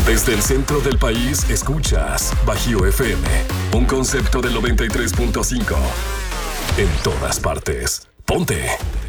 Desde el centro del país escuchas Bajío FM, un concepto del 93.5. En todas partes. Ponte